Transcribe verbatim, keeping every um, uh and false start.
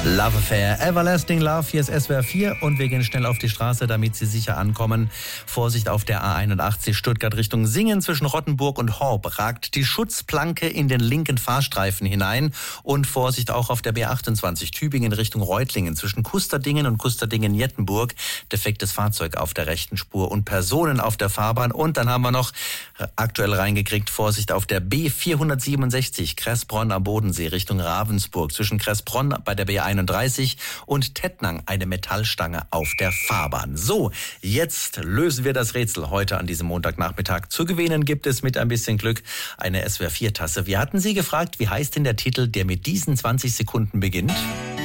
Love Affair, Everlasting Love, hier ist S W R vier und wir gehen schnell auf die Straße, damit Sie sicher ankommen. Vorsicht auf der A einundachtzig Stuttgart Richtung Singen zwischen Rottenburg und Horb ragt die Schutzplanke in den linken Fahrstreifen hinein und Vorsicht auch auf der B achtundzwanzig Tübingen Richtung Reutlingen zwischen Kusterdingen und Kusterdingen-Jettenburg. Defektes Fahrzeug auf der rechten Spur und Personen auf der Fahrbahn und dann haben wir noch aktuell reingekriegt, Vorsicht auf der B vierhundertsiebenundsechzig Kressbronn am Bodensee Richtung Ravensburg zwischen Kressbronn bei der B einunddreißig und Tettnang eine Metallstange auf der Fahrbahn. So, jetzt lösen wir das Rätsel heute an diesem Montagnachmittag. Zu gewinnen gibt es mit ein bisschen Glück eine S W R vier Tasse. Wir hatten Sie gefragt, wie heißt denn der Titel, der mit diesen zwanzig Sekunden beginnt?